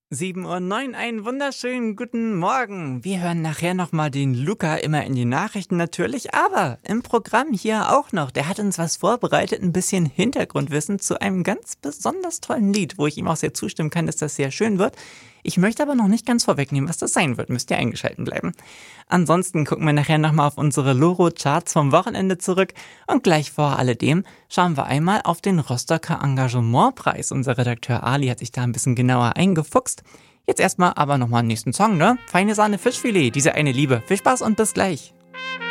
7:09 Uhr, einen wunderschönen guten Morgen. Wir hören nachher nochmal den Luca, immer in die Nachrichten natürlich, aber im Programm hier auch noch. Der hat uns was vorbereitet, ein bisschen Hintergrundwissen zu einem ganz besonders tollen Lied, wo ich ihm auch sehr zustimmen kann, dass das sehr schön wird. Ich möchte aber noch nicht ganz vorwegnehmen, was das sein wird. Müsst ihr eingeschaltet bleiben. Ansonsten gucken wir nachher nochmal auf unsere Loro-Charts vom Wochenende zurück. Und gleich vor alledem schauen wir einmal auf den Rostocker Engagementpreis. Unser Redakteur Ali hat sich da ein bisschen genauer eingefuchst. Jetzt erstmal aber nochmal den nächsten Song, ne? Feine Sahne Fischfilet, diese eine Liebe. Viel Spaß und bis gleich.